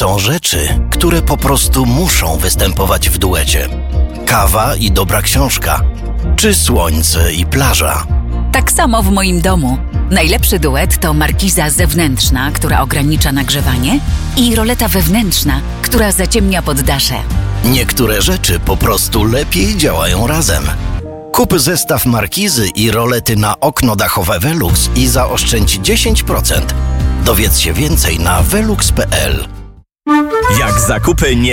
Są rzeczy, które po prostu muszą występować w duecie. Kawa i dobra książka, czy słońce i plaża. Tak samo w moim domu. Najlepszy duet to markiza zewnętrzna, która ogranicza nagrzewanie, i roleta wewnętrzna, która zaciemnia poddasze. Niektóre rzeczy po prostu lepiej działają razem. Kup zestaw markizy i rolety na okno dachowe Velux i zaoszczędź 10%. Dowiedz się więcej na velux.pl. Jak zakupy nie